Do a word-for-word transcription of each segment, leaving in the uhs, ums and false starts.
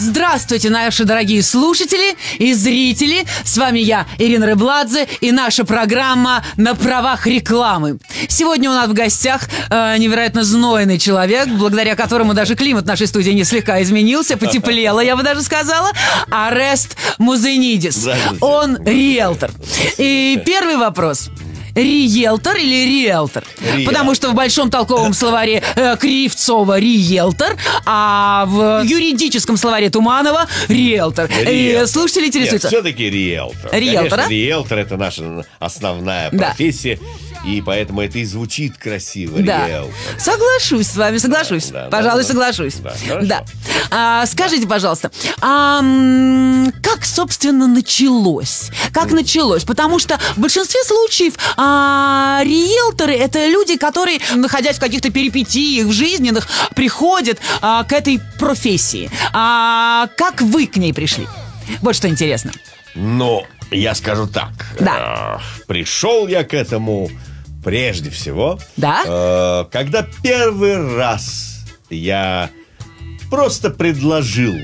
Здравствуйте, наши дорогие слушатели и зрители. С вами я, Ирина Рыбладзе, и наша программа «На правах рекламы». Сегодня у нас в гостях э, невероятно знойный человек, благодаря которому даже климат нашей студии не слегка изменился, потеплело, я бы даже сказала. Орест Музенидис. Он риэлтор. И первый вопрос. Риэлтор или риэлтор? Риэл. Потому что в большом толковом словаре э, Кривцова риэлтор, а в юридическом словаре Туманова риэлтор. И слушатели интересуются. Нет, все-таки риэлтор. Риэлтор, Конечно, а? риэлтор — это наша основная профессия. Да. И поэтому это и звучит красиво, да. Риэлтор. Соглашусь с вами, соглашусь. Да, да, Пожалуй, да, соглашусь. Да, да. А, скажите, пожалуйста, а, как, собственно, началось? Как mm. началось? Потому что в большинстве случаев а, риэлторы — это люди, которые, находясь в каких-то перипетиях жизненных, приходят а, к этой профессии. А, как вы к ней пришли? Вот что интересно. Ну, я скажу так. Да. Э, пришел я к этому прежде всего, да? э, когда первый раз я просто предложил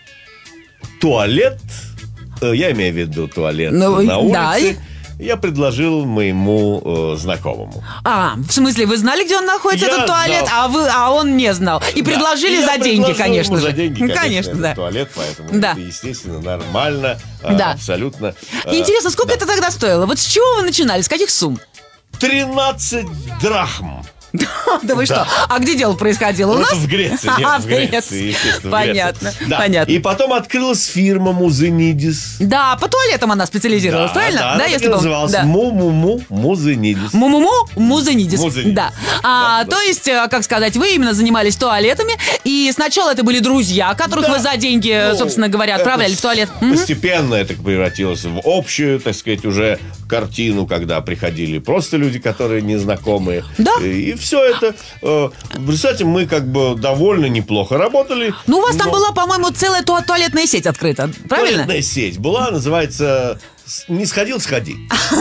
туалет, э, я имею в виду туалет ну, на улице, да. Я предложил моему э, знакомому. А, в смысле, вы знали, где он находится, я этот туалет, а, вы, а он не знал. И да. предложили и за деньги, конечно же. За деньги, конечно, конечно да. туалет, поэтому да. это, естественно, нормально, да. абсолютно. Интересно, сколько да. это тогда стоило? Вот с чего вы начинали, с каких сумм? тринадцать драхм. Да вы что? А где дело происходило? У нас? В Греции. Нет, в Греции, естественно. Понятно, да. понятно. И потом открылась фирма Музенидис. Да, по туалетам она специализировалась, да, правильно? Да, да, если называлась да. Му-му-му Музенидис. Му-му-му Музенидис. Музенидис. Да. А, да, то да. есть, как сказать, вы именно занимались туалетами, и сначала это были друзья, которых да. вы за деньги, ну, собственно говоря, отправляли в туалет. Постепенно это превратилось в общую, так сказать, уже картину, когда приходили просто люди, которые незнакомые. Да. И все это... Представьте, мы как бы довольно неплохо работали. Ну, у вас но... там была, по-моему, целая ту- туалетная сеть открыта, правильно? Туалетная сеть была, называется «Не сходил, сходи».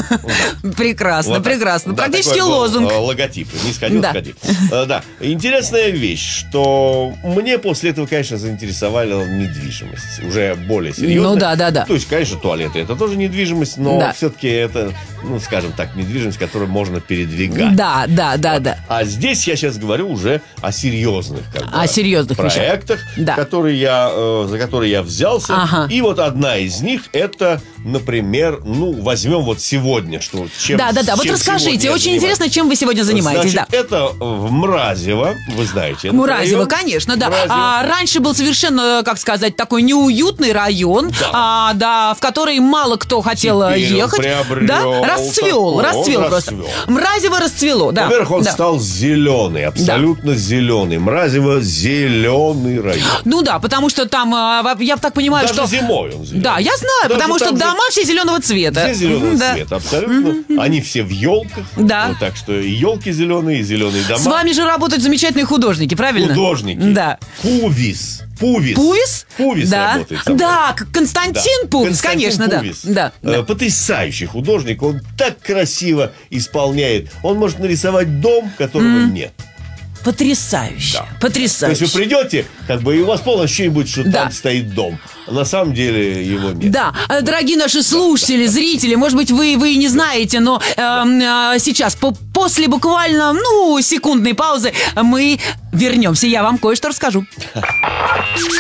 Прекрасно, вот прекрасно. да, практически лозунг. Логотип. «Не сходил, да. сходи». Да. Интересная вещь, что мне после этого, конечно, заинтересовала недвижимость. Уже более серьезно. Ну да, да, да. То есть, конечно, туалеты — это тоже недвижимость, но да. все-таки это, ну, скажем так, недвижимость, которую можно передвигать. Да, да, да, вот. да. А здесь я сейчас говорю уже о серьезных, как бы, о серьезных проектах, да. которые я, э, за которые я взялся. Ага. И вот одна из них — это, например, ну, возьмем вот сегодня, что чем Да, да, да. Вот расскажите, очень интересно, чем вы сегодня занимаетесь. Значит, да. это в Мразево, вы знаете. Мразево, конечно, да. А, раньше был совершенно, как сказать, такой неуютный район, да, а, да в который мало кто хотел Теперь ехать. Да? Расцвел, такой, расцвел просто. Расцвел. Мразево расцвело, да. Во-первых, он да. стал зеленый, абсолютно да. зеленый. Мразево — зеленый район. Ну да, потому что там, я так понимаю, даже что... зимой он зеленый. Да, я знаю, даже потому что же... дома все зеленого цвета. Все зеленого да. цвета, абсолютно. Mm-hmm. Они все в елках. Да. Вот, так что и елки зеленые, и зеленые дома. С вами же работают замечательные художники, правильно? Художники. Да. Пувис. Пувис. Пувис? Пувис да. работает со мной. Да, Константин да. Пувис, Константин конечно, Пувис. да. да. Э, потрясающий художник. Он так красиво исполняет. Он может нарисовать дом, которого mm. нет. Потрясающе, да. потрясающе. То есть вы придете, как бы, и у вас полное ощущение будет, что да. там стоит дом. А на самом деле его нет. Да, дорогие наши слушатели, да, зрители, может быть, вы, вы и не знаете, но э, э, сейчас, по, после буквально, ну, секундной паузы, мы вернемся. Я вам кое-что расскажу.